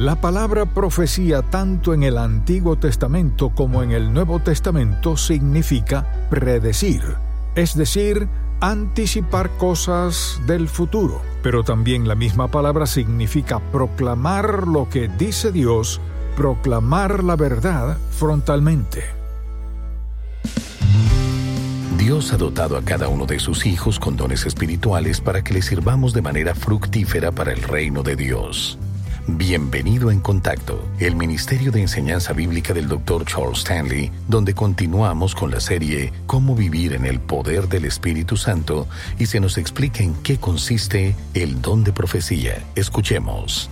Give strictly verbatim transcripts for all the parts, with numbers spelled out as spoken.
La palabra profecía tanto en el Antiguo Testamento como en el Nuevo Testamento significa predecir, es decir, anticipar cosas del futuro. Pero también la misma palabra significa proclamar lo que dice Dios, proclamar la verdad frontalmente. Dios ha dotado a cada uno de sus hijos con dones espirituales para que les sirvamos de manera fructífera para el reino de Dios. Bienvenido en Contacto, el Ministerio de Enseñanza Bíblica del doctor Charles Stanley, donde continuamos con la serie Cómo vivir en el poder del Espíritu Santo y se nos explica en qué consiste el don de profecía. Escuchemos.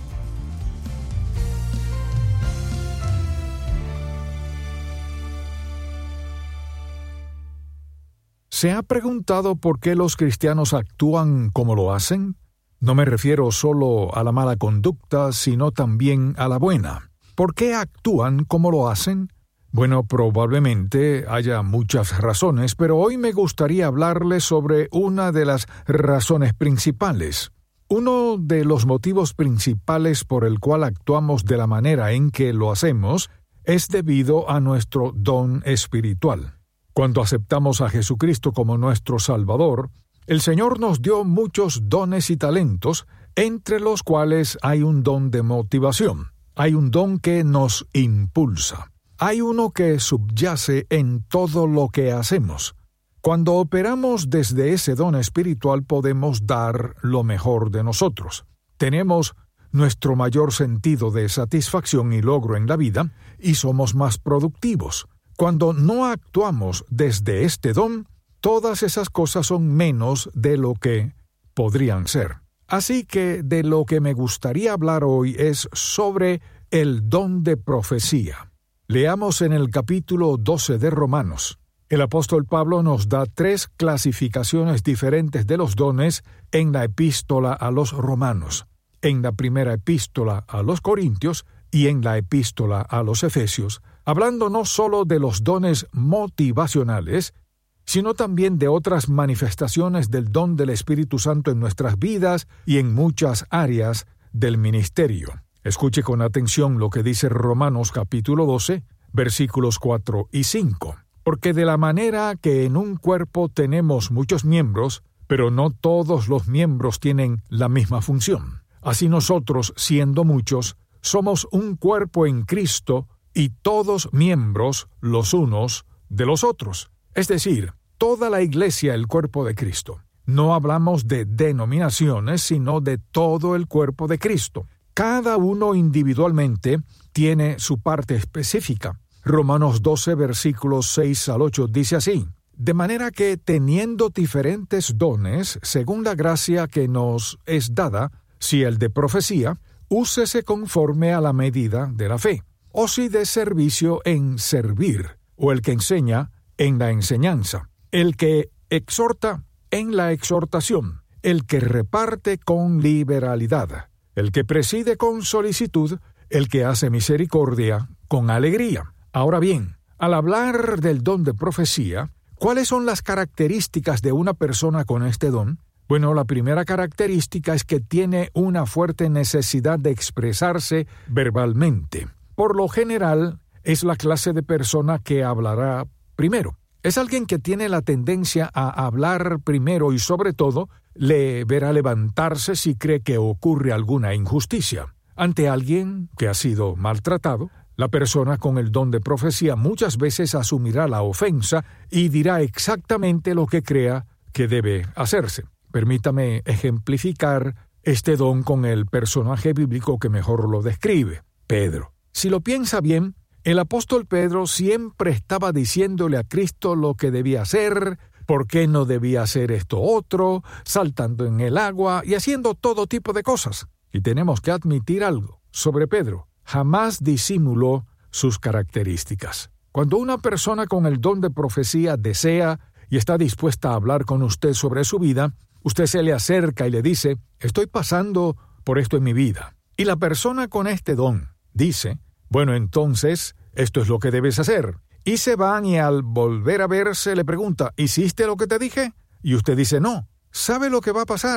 ¿Se ha preguntado por qué los cristianos actúan como lo hacen? No me refiero solo a la mala conducta, sino también a la buena. ¿Por qué actúan como lo hacen? Bueno, probablemente haya muchas razones, pero hoy me gustaría hablarles sobre una de las razones principales. Uno de los motivos principales por el cual actuamos de la manera en que lo hacemos es debido a nuestro don espiritual. Cuando aceptamos a Jesucristo como nuestro Salvador, el Señor nos dio muchos dones y talentos, entre los cuales hay un don de motivación. Hay un don que nos impulsa. Hay uno que subyace en todo lo que hacemos. Cuando operamos desde ese don espiritual podemos dar lo mejor de nosotros. Tenemos nuestro mayor sentido de satisfacción y logro en la vida y somos más productivos. Cuando no actuamos desde este don, todas esas cosas son menos de lo que podrían ser. Así que de lo que me gustaría hablar hoy es sobre el don de profecía. Leamos en el capítulo doce de Romanos. El apóstol Pablo nos da tres clasificaciones diferentes de los dones en la epístola a los romanos, en la primera epístola a los corintios y en la epístola a los efesios, hablando no solo de los dones motivacionales, sino también de otras manifestaciones del don del Espíritu Santo en nuestras vidas y en muchas áreas del ministerio. Escuche con atención lo que dice Romanos capítulo doce, versículos cuatro y cinco. Porque de la manera que en un cuerpo tenemos muchos miembros, pero no todos los miembros tienen la misma función. Así nosotros, siendo muchos, somos un cuerpo en Cristo y todos miembros los unos de los otros. Es decir, toda la iglesia, el cuerpo de Cristo. No hablamos de denominaciones, sino de todo el cuerpo de Cristo. Cada uno individualmente tiene su parte específica. Romanos doce, versículos seis al ocho, dice así: De manera que, teniendo diferentes dones, según la gracia que nos es dada, si el de profecía, úsese conforme a la medida de la fe, o si de servicio en servir, o el que enseña en la enseñanza, el que exhorta en la exhortación, el que reparte con liberalidad, el que preside con solicitud, el que hace misericordia con alegría. Ahora bien, al hablar del don de profecía, ¿cuáles son las características de una persona con este don? Bueno, la primera característica es que tiene una fuerte necesidad de expresarse verbalmente. Por lo general, es la clase de persona que hablará primero. Es alguien que tiene la tendencia a hablar primero y sobre todo le verá levantarse si cree que ocurre alguna injusticia. Ante alguien que ha sido maltratado, la persona con el don de profecía muchas veces asumirá la ofensa y dirá exactamente lo que crea que debe hacerse. Permítame ejemplificar este don con el personaje bíblico que mejor lo describe, Pedro. Si lo piensa bien, el apóstol Pedro siempre estaba diciéndole a Cristo lo que debía hacer, por qué no debía hacer esto otro, saltando en el agua y haciendo todo tipo de cosas. Y tenemos que admitir algo sobre Pedro. Jamás disimuló sus características. Cuando una persona con el don de profecía desea y está dispuesta a hablar con usted sobre su vida, usted se le acerca y le dice: estoy pasando por esto en mi vida. Y la persona con este don dice: bueno, entonces, esto es lo que debes hacer. Y se van y al volver a verse le pregunta: ¿hiciste lo que te dije? Y usted dice: no. ¿Sabe lo que va a pasar?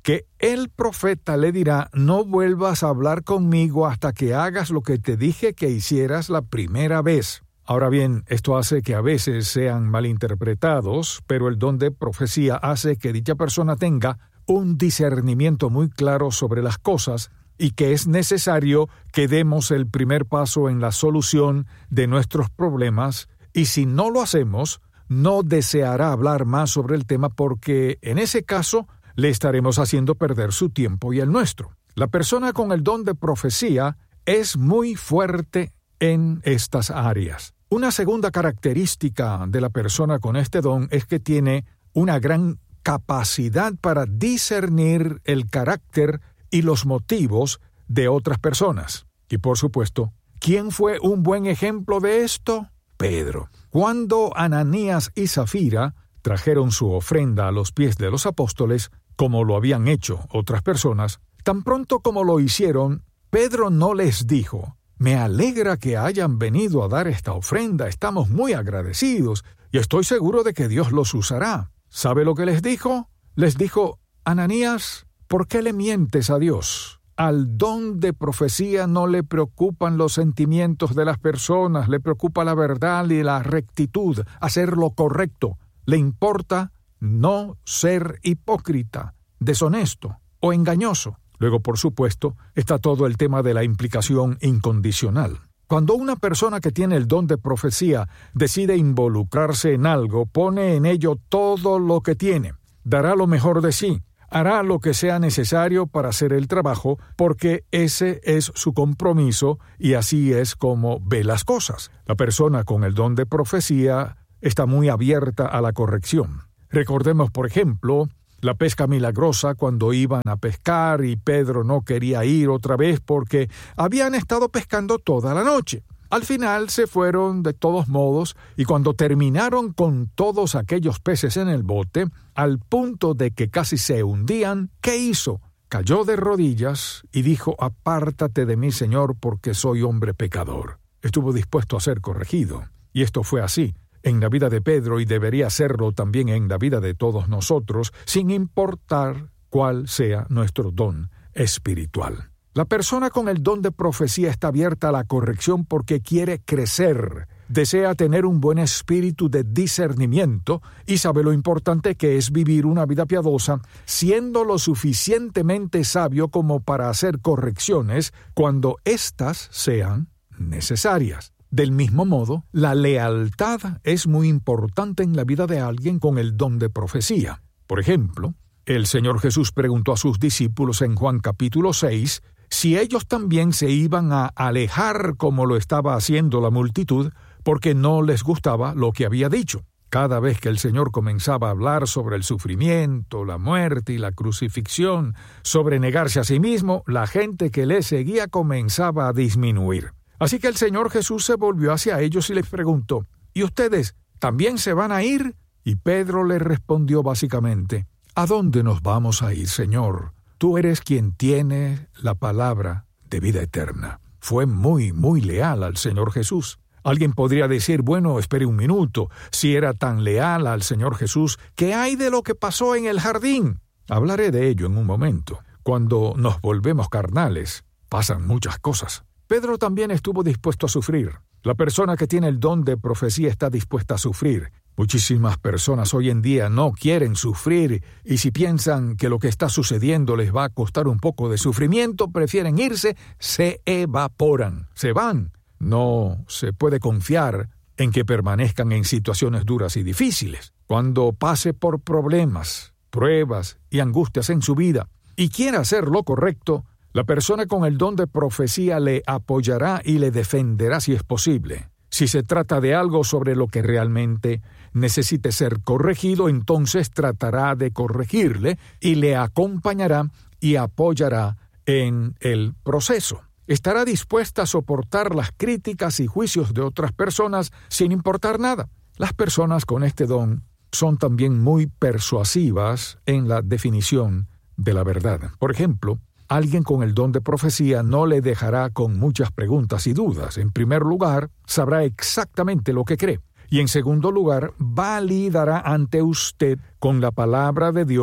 que el profeta le dirá: no vuelvas a hablar conmigo hasta que hagas lo que te dije que hicieras la primera vez. Ahora bien, esto hace que a veces sean malinterpretados, pero el don de profecía hace que dicha persona tenga un discernimiento muy claro sobre las cosas y que es necesario que demos el primer paso en la solución de nuestros problemas, y si no lo hacemos, no deseará hablar más sobre el tema porque en ese caso le estaremos haciendo perder su tiempo y el nuestro. La persona con el don de profecía es muy fuerte en estas áreas. Una segunda característica de la persona con este don es que tiene una gran capacidad para discernir el carácter y los motivos de otras personas. Y por supuesto, ¿quién fue un buen ejemplo de esto? Pedro. Cuando Ananías y Zafira trajeron su ofrenda a los pies de los apóstoles, como lo habían hecho otras personas, tan pronto como lo hicieron, Pedro no les dijo: me alegra que hayan venido a dar esta ofrenda, estamos muy agradecidos y estoy seguro de que Dios los usará. ¿Sabe lo que les dijo? Les dijo: Ananías, ¿por qué le mientes a Dios? Al don de profecía no le preocupan los sentimientos de las personas, le preocupa la verdad y la rectitud, hacer lo correcto. Le importa no ser hipócrita, deshonesto o engañoso. Luego, por supuesto, está todo el tema de la implicación incondicional. Cuando una persona que tiene el don de profecía decide involucrarse en algo, pone en ello todo lo que tiene, dará lo mejor de sí, hará lo que sea necesario para hacer el trabajo, porque ese es su compromiso y así es como ve las cosas. La persona con el don de profecía está muy abierta a la corrección. Recordemos, por ejemplo, la pesca milagrosa cuando iban a pescar y Pedro no quería ir otra vez porque habían estado pescando toda la noche. Al final se fueron de todos modos y cuando terminaron con todos aquellos peces en el bote, al punto de que casi se hundían, ¿qué hizo? Cayó de rodillas y dijo: apártate de mí, Señor, porque soy hombre pecador. Estuvo dispuesto a ser corregido. Y esto fue así en la vida de Pedro y debería serlo también en la vida de todos nosotros, sin importar cuál sea nuestro don espiritual. La persona con el don de profecía está abierta a la corrección porque quiere crecer, desea tener un buen espíritu de discernimiento y sabe lo importante que es vivir una vida piadosa, siendo lo suficientemente sabio como para hacer correcciones cuando éstas sean necesarias. Del mismo modo, la lealtad es muy importante en la vida de alguien con el don de profecía. Por ejemplo, el Señor Jesús preguntó a sus discípulos en Juan capítulo seis si ellos también se iban a alejar como lo estaba haciendo la multitud, porque no les gustaba lo que había dicho. Cada vez que el Señor comenzaba a hablar sobre el sufrimiento, la muerte y la crucifixión, sobre negarse a sí mismo, la gente que le seguía comenzaba a disminuir. Así que el Señor Jesús se volvió hacia ellos y les preguntó: ¿y ustedes también se van a ir? Y Pedro le respondió básicamente: ¿a dónde nos vamos a ir, Señor? Tú eres quien tiene la palabra de vida eterna. Fue muy, muy leal al Señor Jesús. Alguien podría decir: bueno, espere un minuto, si era tan leal al Señor Jesús, ¿qué hay de lo que pasó en el jardín? Hablaré de ello en un momento. Cuando nos volvemos carnales, pasan muchas cosas. Pedro también estuvo dispuesto a sufrir. La persona que tiene el don de profecía está dispuesta a sufrir. Muchísimas personas hoy en día no quieren sufrir y si piensan que lo que está sucediendo les va a costar un poco de sufrimiento, prefieren irse, se evaporan, se van. No se puede confiar en que permanezcan en situaciones duras y difíciles. Cuando pase por problemas, pruebas y angustias en su vida y quiera hacer lo correcto, la persona con el don de profecía le apoyará y le defenderá si es posible. Si se trata de algo sobre lo que realmente necesite ser corregido, entonces tratará de corregirle y le acompañará y apoyará en el proceso. Estará dispuesta a soportar las críticas y juicios de otras personas sin importar nada. Las personas con este don son también muy persuasivas en la definición de la verdad. Por ejemplo, alguien con el don de profecía no le dejará con muchas preguntas y dudas. En primer lugar, sabrá exactamente lo que cree. Y en segundo lugar, validará ante usted con la palabra de Dios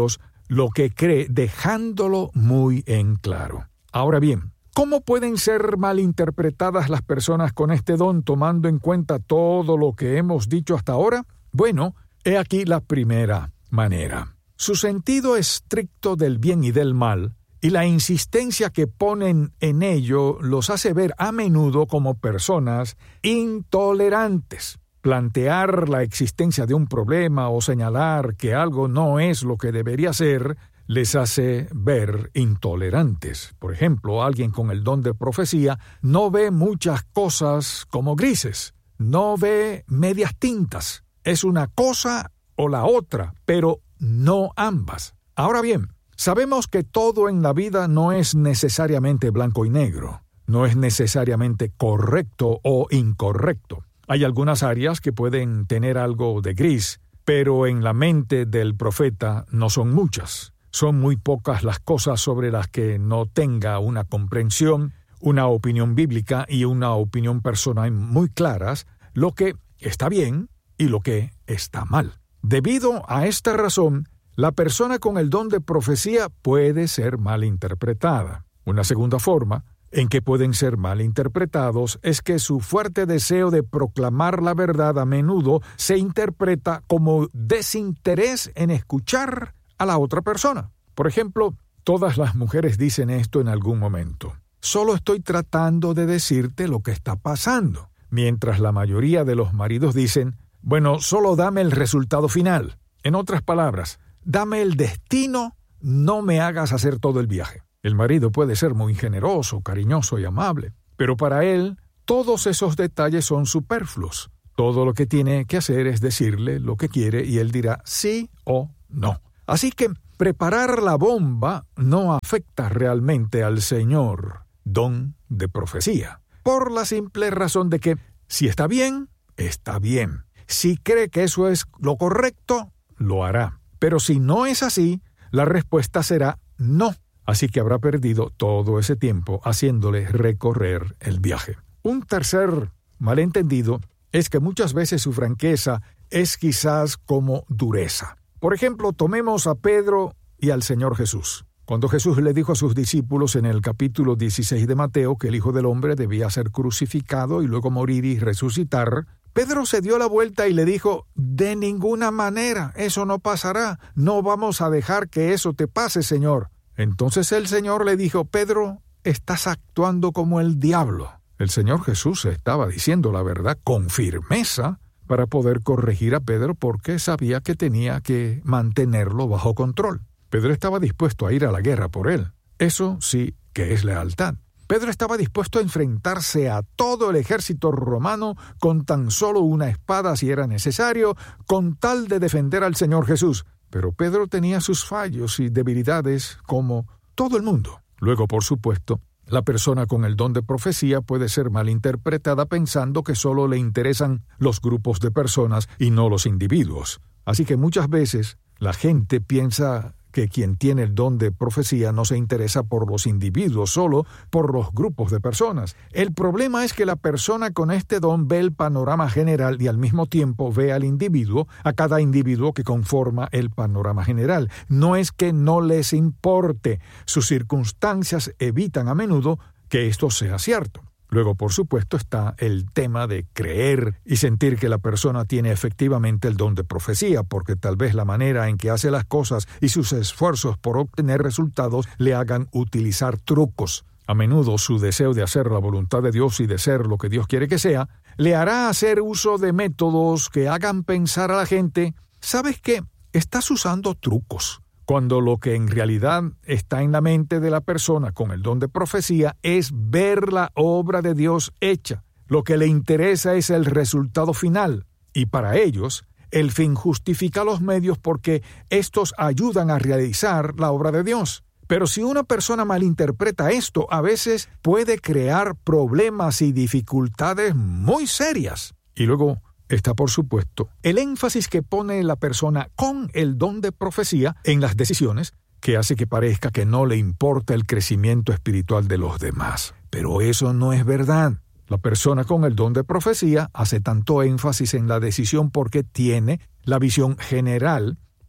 lo que cree, dejándolo muy en claro. Ahora bien, ¿cómo pueden ser malinterpretadas las personas con este don tomando en cuenta todo lo que hemos dicho hasta ahora? Bueno, he aquí la primera manera. Su sentido estricto del bien y del mal y la insistencia que ponen en ello los hace ver a menudo como personas intolerantes. Plantear la existencia de un problema o señalar que algo no es lo que debería ser les hace ver intolerantes. Por ejemplo, alguien con el don de profecía no ve muchas cosas como grises, no ve medias tintas. Es una cosa o la otra, pero no ambas. Ahora bien, sabemos que todo en la vida no es necesariamente blanco y negro, no es necesariamente correcto o incorrecto. Hay algunas áreas que pueden tener algo de gris, pero en la mente del profeta no son muchas. Son muy pocas las cosas sobre las que no tenga una comprensión, una opinión bíblica y una opinión personal muy claras, lo que está bien y lo que está mal. Debido a esta razón, la persona con el don de profecía puede ser malinterpretada. Una segunda forma en que pueden ser malinterpretados es que su fuerte deseo de proclamar la verdad a menudo se interpreta como desinterés en escuchar a la otra persona. Por ejemplo, todas las mujeres dicen esto en algún momento. Solo estoy tratando de decirte lo que está pasando. Mientras la mayoría de los maridos dicen, bueno, solo dame el resultado final. En otras palabras, dame el destino, no me hagas hacer todo el viaje. El marido puede ser muy generoso, cariñoso y amable, pero para él todos esos detalles son superfluos. Todo lo que tiene que hacer es decirle lo que quiere y él dirá sí o no. Así que preparar la bomba no afecta realmente al señor don de profecía, por la simple razón de que si está bien, está bien. Si cree que eso es lo correcto, lo hará. Pero si no es así, la respuesta será no. Así que habrá perdido todo ese tiempo haciéndole recorrer el viaje. Un tercer malentendido es que muchas veces su franqueza es quizás como dureza. Por ejemplo, tomemos a Pedro y al Señor Jesús. Cuando Jesús le dijo a sus discípulos en el capítulo dieciséis de Mateo que el Hijo del Hombre debía ser crucificado y luego morir y resucitar, Pedro se dio la vuelta y le dijo, de ninguna manera, eso no pasará, no vamos a dejar que eso te pase, Señor. Entonces el Señor le dijo, Pedro, estás actuando como el diablo. El Señor Jesús estaba diciendo la verdad con firmeza para poder corregir a Pedro porque sabía que tenía que mantenerlo bajo control. Pedro estaba dispuesto a ir a la guerra por él. Eso sí que es lealtad. Pedro estaba dispuesto a enfrentarse a todo el ejército romano con tan solo una espada si era necesario, con tal de defender al Señor Jesús. Pero Pedro tenía sus fallos y debilidades como todo el mundo. Luego, por supuesto, la persona con el don de profecía puede ser malinterpretada pensando que solo le interesan los grupos de personas y no los individuos. Así que muchas veces la gente piensa que quien tiene el don de profecía no se interesa por los individuos, solo por los grupos de personas. El problema es que la persona con este don ve el panorama general y al mismo tiempo ve al individuo, a cada individuo que conforma el panorama general. No es que no les importe, sus circunstancias evitan a menudo que esto sea cierto. Luego, por supuesto, está el tema de creer y sentir que la persona tiene efectivamente el don de profecía, porque tal vez la manera en que hace las cosas y sus esfuerzos por obtener resultados le hagan utilizar trucos. A menudo su deseo de hacer la voluntad de Dios y de ser lo que Dios quiere que sea, le hará hacer uso de métodos que hagan pensar a la gente, ¿sabes qué? Estás usando trucos. Cuando lo que en realidad está en la mente de la persona con el don de profecía es ver la obra de Dios hecha. Lo que le interesa es el resultado final, y para ellos, el fin justifica los medios porque estos ayudan a realizar la obra de Dios. Pero si una persona malinterpreta esto, a veces puede crear problemas y dificultades muy serias. Y luego está, por supuesto, el énfasis que pone la persona con el don de profecía en las decisiones, que hace que parezca que no le importa el crecimiento espiritual de los demás. Pero eso no es verdad. La persona con el don de profecía hace tanto énfasis en la decisión porque tiene la visión general,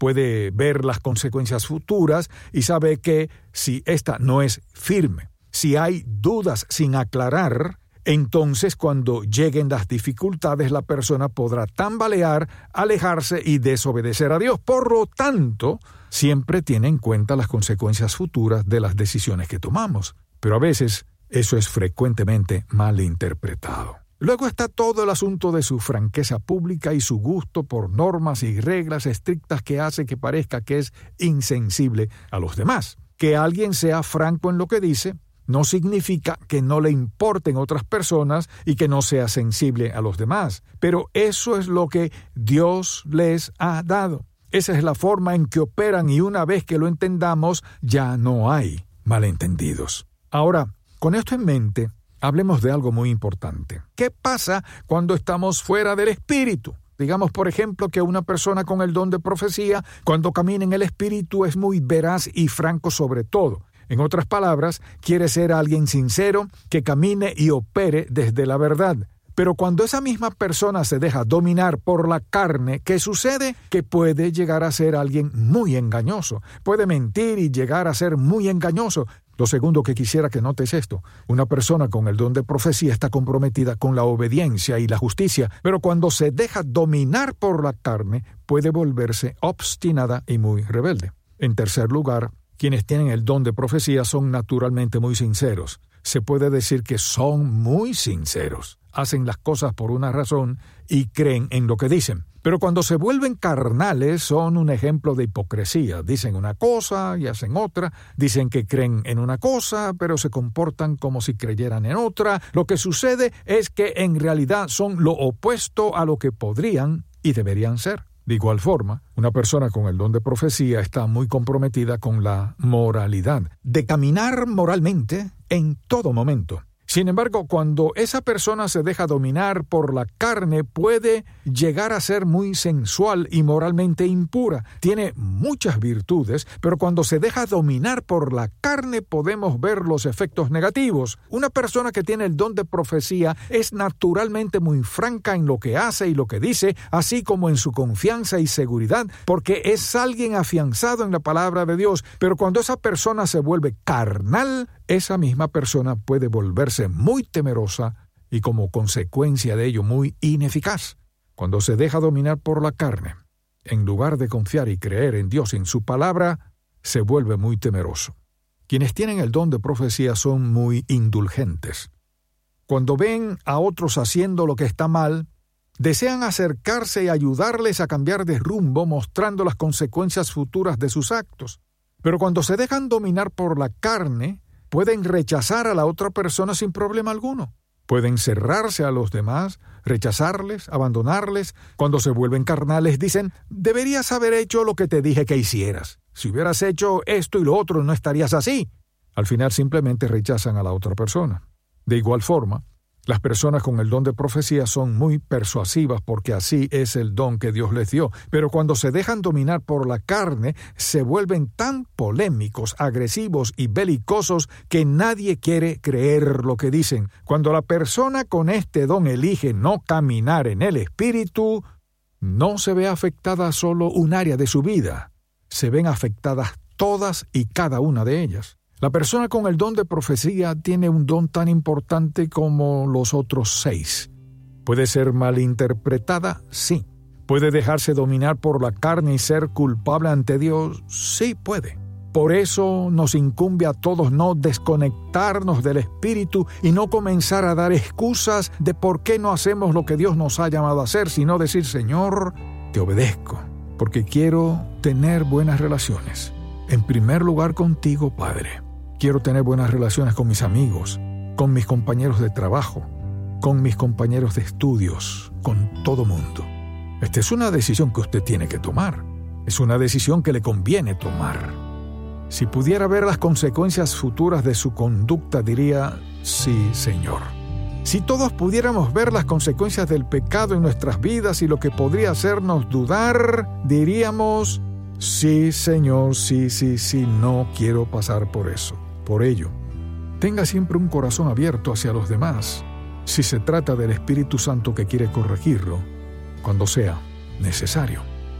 puede ver las consecuencias futuras y sabe que si esta no es firme, si hay dudas sin aclarar, entonces cuando lleguen las dificultades la persona podrá tambalear, alejarse y desobedecer a Dios. Por lo tanto, siempre tiene en cuenta las consecuencias futuras de las decisiones que tomamos. Pero a veces eso es frecuentemente mal interpretado. Luego está todo el asunto de su franqueza pública y su gusto por normas y reglas estrictas que hace que parezca que es insensible a los demás. Que alguien sea franco en lo que dice no significa que no le importen otras personas y que no sea sensible a los demás. Pero eso es lo que Dios les ha dado. Esa es la forma en que operan y una vez que lo entendamos ya no hay malentendidos. Ahora, con esto en mente, hablemos de algo muy importante. ¿Qué pasa cuando estamos fuera del Espíritu? Digamos, por ejemplo, que una persona con el don de profecía, cuando camina en el Espíritu, es muy veraz y franco sobre todo. En otras palabras, quiere ser alguien sincero, que camine y opere desde la verdad. Pero cuando esa misma persona se deja dominar por la carne, ¿qué sucede? Que puede llegar a ser alguien muy engañoso. Puede mentir y llegar a ser muy engañoso. Lo segundo que quisiera que notes esto, una persona con el don de profecía está comprometida con la obediencia y la justicia, pero cuando se deja dominar por la carne, puede volverse obstinada y muy rebelde. En tercer lugar, quienes tienen el don de profecía son naturalmente muy sinceros. Se puede decir que son muy sinceros. Hacen las cosas por una razón y creen en lo que dicen. Pero cuando se vuelven carnales son un ejemplo de hipocresía. Dicen una cosa y hacen otra. Dicen que creen en una cosa, pero se comportan como si creyeran en otra. Lo que sucede es que en realidad son lo opuesto a lo que podrían y deberían ser. De igual forma, una persona con el don de profecía está muy comprometida con la moralidad, de caminar moralmente en todo momento. Sin embargo, cuando esa persona se deja dominar por la carne, puede llegar a ser muy sensual y moralmente impura. Tiene muchas virtudes, pero cuando se deja dominar por la carne podemos ver los efectos negativos. Una persona que tiene el don de profecía es naturalmente muy franca en lo que hace y lo que dice, así como en su confianza y seguridad, porque es alguien afianzado en la palabra de Dios. Pero cuando esa persona se vuelve carnal, esa misma persona puede volverse muy temerosa y como consecuencia de ello muy ineficaz. Cuando se deja dominar por la carne, en lugar de confiar y creer en Dios y en su palabra, se vuelve muy temeroso. Quienes tienen el don de profecía son muy indulgentes. Cuando ven a otros haciendo lo que está mal, desean acercarse y ayudarles a cambiar de rumbo, mostrando las consecuencias futuras de sus actos. Pero cuando se dejan dominar por la carne, pueden rechazar a la otra persona sin problema alguno. Pueden cerrarse a los demás, rechazarles, abandonarles. Cuando se vuelven carnales dicen, deberías haber hecho lo que te dije que hicieras. Si hubieras hecho esto y lo otro, no estarías así. Al final simplemente rechazan a la otra persona. De igual forma, las personas con el don de profecía son muy persuasivas porque así es el don que Dios les dio. Pero cuando se dejan dominar por la carne, se vuelven tan polémicos, agresivos y belicosos que nadie quiere creer lo que dicen. Cuando la persona con este don elige no caminar en el Espíritu, no se ve afectada solo un área de su vida. Se ven afectadas todas y cada una de ellas. La persona con el don de profecía tiene un don tan importante como los otros seis. ¿Puede ser malinterpretada? Sí. ¿Puede dejarse dominar por la carne y ser culpable ante Dios? Sí, puede. Por eso nos incumbe a todos no desconectarnos del Espíritu y no comenzar a dar excusas de por qué no hacemos lo que Dios nos ha llamado a hacer, sino decir, Señor, te obedezco, porque quiero tener buenas relaciones. En primer lugar contigo, Padre. Quiero tener buenas relaciones con mis amigos, con mis compañeros de trabajo, con mis compañeros de estudios, con todo mundo. Esta es una decisión que usted tiene que tomar. Es una decisión que le conviene tomar. Si pudiera ver las consecuencias futuras de su conducta, diría, sí, Señor. Si todos pudiéramos ver las consecuencias del pecado en nuestras vidas y lo que podría hacernos dudar, diríamos, sí, Señor, sí, sí, sí, no quiero pasar por eso. Por ello, tenga siempre un corazón abierto hacia los demás, si se trata del Espíritu Santo que quiere corregirlo, cuando sea necesario.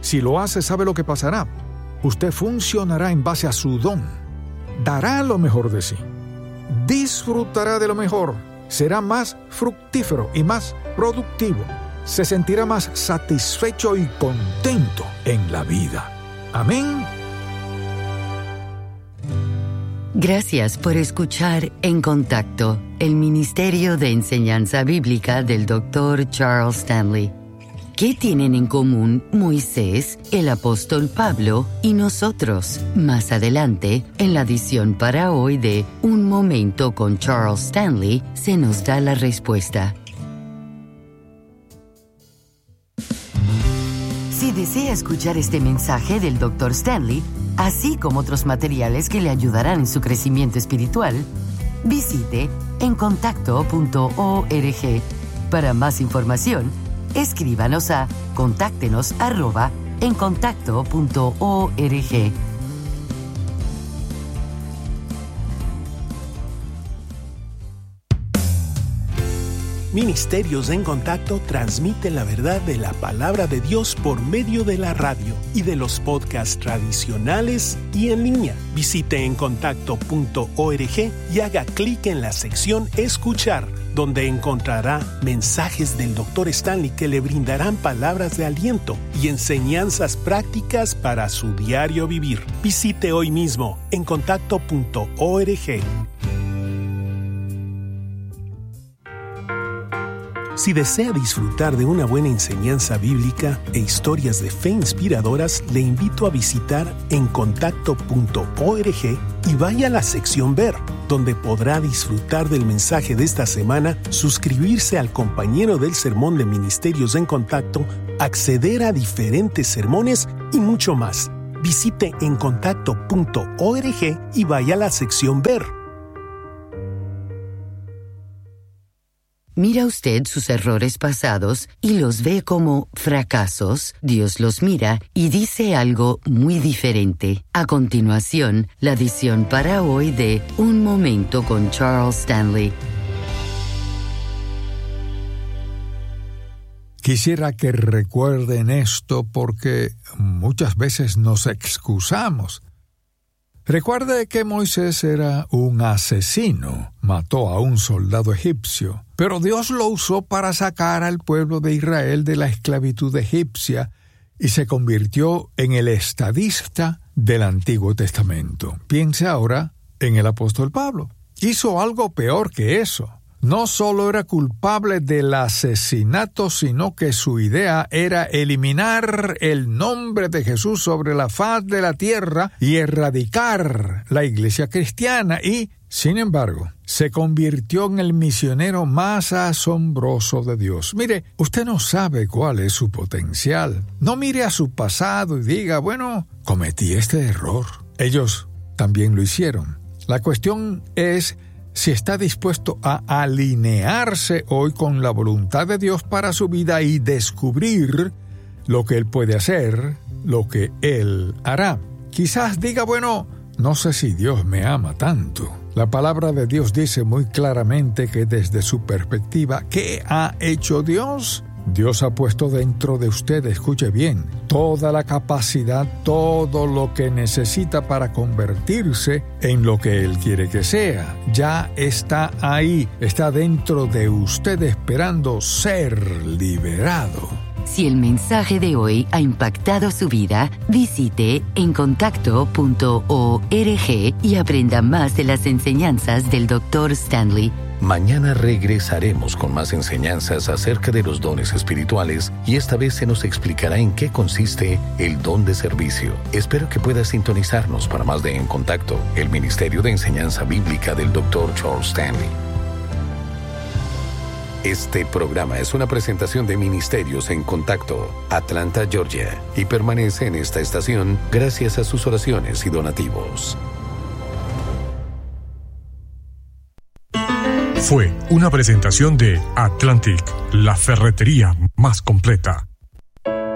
Si lo hace, ¿sabe lo que pasará? Usted funcionará en base a su don. Dará lo mejor de sí. Disfrutará de lo mejor. Será más fructífero y más productivo. Se sentirá más satisfecho y contento en la vida. Amén. Gracias por escuchar En Contacto, el Ministerio de Enseñanza Bíblica del doctor Charles Stanley. ¿Qué tienen en común Moisés, el apóstol Pablo y nosotros? Más adelante, en la edición para hoy de Un Momento con Charles Stanley, se nos da la respuesta. Si desea escuchar este mensaje del doctor Stanley, así como otros materiales que le ayudarán en su crecimiento espiritual, visite en contacto punto org. Para más información, escríbanos a contáctenos arroba en contacto punto org. Ministerios en Contacto transmite la verdad de la palabra de Dios por medio de la radio y de los podcasts tradicionales y en línea. Visite en contacto punto org y haga clic en la sección Escuchar, donde encontrará mensajes del doctor Stanley que le brindarán palabras de aliento y enseñanzas prácticas para su diario vivir. Visite hoy mismo en contacto punto org. Si desea disfrutar de una buena enseñanza bíblica e historias de fe inspiradoras, le invito a visitar en contacto punto org y vaya a la sección Ver, donde podrá disfrutar del mensaje de esta semana, suscribirse al compañero del sermón de Ministerios en Contacto, acceder a diferentes sermones y mucho más. Visite en contacto punto org y vaya a la sección Ver. ¿Mira usted sus errores pasados y los ve como fracasos? Dios los mira y dice algo muy diferente. A continuación, la edición para hoy de Un Momento con Charles Stanley. Quisiera que recuerden esto porque muchas veces nos excusamos. Recuerde que Moisés era un asesino, mató a un soldado egipcio, pero Dios lo usó para sacar al pueblo de Israel de la esclavitud egipcia y se convirtió en el estadista del Antiguo Testamento. Piense ahora en el apóstol Pablo. Hizo algo peor que eso. No solo era culpable del asesinato, sino que su idea era eliminar el nombre de Jesús sobre la faz de la tierra y erradicar la iglesia cristiana y, sin embargo, se convirtió en el misionero más asombroso de Dios. Mire, usted no sabe cuál es su potencial. No mire a su pasado y diga, bueno, cometí este error. Ellos también lo hicieron. La cuestión es si está dispuesto a alinearse hoy con la voluntad de Dios para su vida y descubrir lo que Él puede hacer, lo que Él hará. Quizás diga, bueno, no sé si Dios me ama tanto. La palabra de Dios dice muy claramente que desde su perspectiva, ¿qué ha hecho Dios? Dios ha puesto dentro de usted, escuche bien, toda la capacidad, todo lo que necesita para convertirse en lo que Él quiere que sea. Ya está ahí, está dentro de usted esperando ser liberado. Si el mensaje de hoy ha impactado su vida, visite en contacto punto org y aprenda más de las enseñanzas del doctor Stanley. Mañana regresaremos con más enseñanzas acerca de los dones espirituales y esta vez se nos explicará en qué consiste el don de servicio. Espero que pueda sintonizarnos para más de En Contacto, el Ministerio de Enseñanza Bíblica del doctor Charles Stanley. Este programa es una presentación de Ministerios en Contacto, Atlanta, Georgia, y permanece en esta estación gracias a sus oraciones y donativos. Fue una presentación de Atlantic, la ferretería más completa.